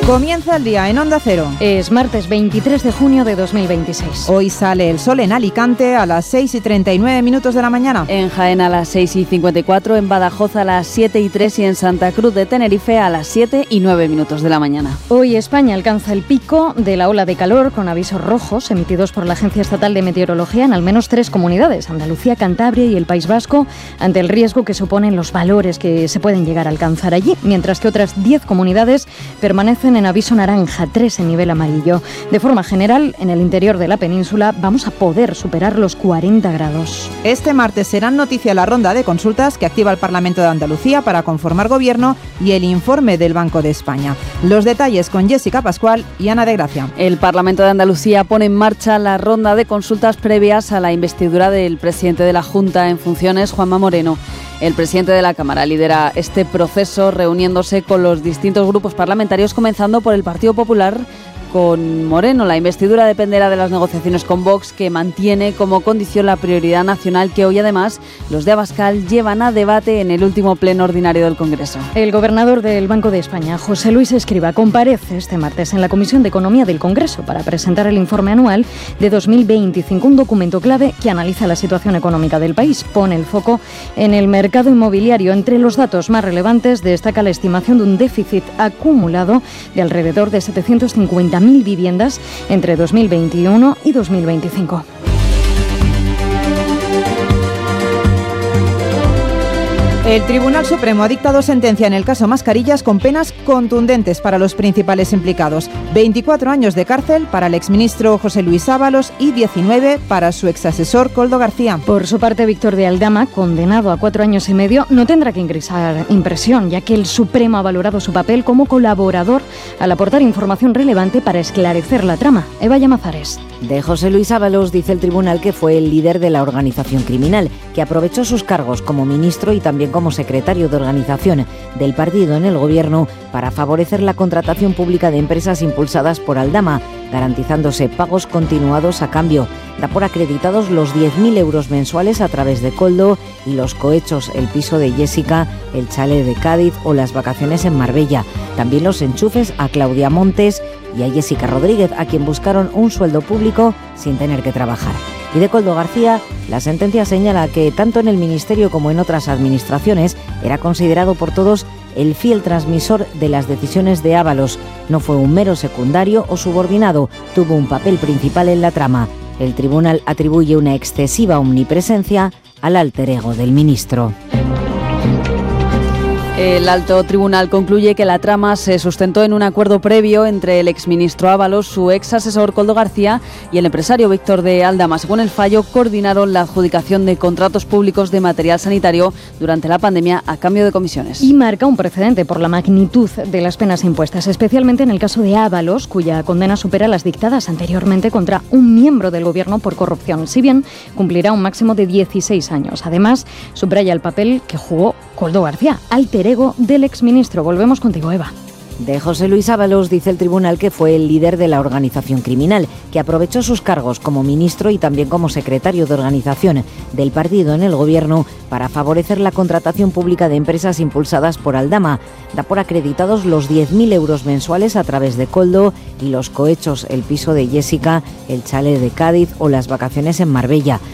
Comienza el día en Onda Cero. Es martes 23 de junio de 2026. Hoy sale el sol en Alicante a las 6:39 de la mañana. En Jaén a las 6:54, en Badajoz a las 7:03 y en Santa Cruz de Tenerife a las 7:09 de la mañana. Hoy España alcanza el pico de la ola de calor con avisos rojos emitidos por la Agencia Estatal de Meteorología en al menos 3 comunidades, Andalucía, Cantabria y el País Vasco, ante el riesgo que suponen los valores que se pueden llegar a alcanzar allí, mientras que otras 10 comunidades permanecen en aviso naranja, 3 en nivel amarillo. De forma general, en el interior de la península vamos a poder superar los 40 grados. Este martes serán noticia la ronda de consultas que activa el Parlamento de Andalucía para conformar gobierno y el informe del Banco de España. Los detalles con Jessica Pascual y Ana de Gracia. El Parlamento de Andalucía pone en marcha la ronda de consultas previas a la investidura del presidente de la Junta en funciones, Juanma Moreno. El presidente de la Cámara lidera este proceso reuniéndose con los distintos grupos parlamentarios, comenzando por el Partido Popular con Moreno. La investidura dependerá de las negociaciones con Vox, que mantiene como condición la prioridad nacional que hoy además los de Abascal llevan a debate en el último pleno ordinario del Congreso. El gobernador del Banco de España, José Luis Escrivá, comparece este martes en la Comisión de Economía del Congreso para presentar el informe anual de 2025, un documento clave que analiza la situación económica del país. Pone el foco en el mercado inmobiliario. Entre los datos más relevantes destaca la estimación de un déficit acumulado de alrededor de 750.000 viviendas entre 2021 y 2025. El Tribunal Supremo ha dictado sentencia en el caso Mascarillas con penas contundentes para los principales implicados. 24 años de cárcel para el exministro José Luis Ábalos y 19 para su exasesor Koldo García. Por su parte, Víctor de Aldama, condenado a 4 años y medio, no tendrá que ingresar impresión, ya que el Supremo ha valorado su papel como colaborador al aportar información relevante para esclarecer la trama. Eva Llamazares. De José Luis Ábalos dice el tribunal que fue el líder de la organización criminal, que aprovechó sus cargos como ministro y también como secretario de organización del partido en el gobierno para favorecer la contratación pública de empresas impulsadas por Aldama, garantizándose pagos continuados a cambio. Da por acreditados los 10.000 euros mensuales a través de Koldo y los cohechos, el piso de Jessica, el chalet de Cádiz o las vacaciones en Marbella. También los enchufes a Claudia Montes y a Jessica Rodríguez, a quien buscaron un sueldo público sin tener que trabajar. Y de Koldo García, la sentencia señala que tanto en el Ministerio como en otras administraciones era considerado por todos el fiel transmisor de las decisiones de Ábalos. No fue un mero secundario o subordinado, tuvo un papel principal en la trama. El tribunal atribuye una excesiva omnipresencia al alter ego del ministro. El alto tribunal concluye que la trama se sustentó en un acuerdo previo entre el exministro Ábalos, su ex asesor Koldo García y el empresario Víctor de Aldama. Según el fallo, coordinaron la adjudicación de contratos públicos de material sanitario durante la pandemia a cambio de comisiones. Y marca un precedente por la magnitud de las penas impuestas, especialmente en el caso de Ábalos, cuya condena supera las dictadas anteriormente contra un miembro del gobierno por corrupción, si bien cumplirá un máximo de 16 años. Además, subraya el papel que jugó Koldo García, alter ego del exministro. Volvemos contigo, Eva. De José Luis Ábalos dice el tribunal que fue el líder de la organización criminal, que aprovechó sus cargos como ministro y también como secretario de organización del partido en el gobierno para favorecer la contratación pública de empresas impulsadas por Aldama. Da por acreditados los 10.000 euros mensuales a través de Koldo y los cohechos, el piso de Jessica, el chalet de Cádiz o las vacaciones en Marbella.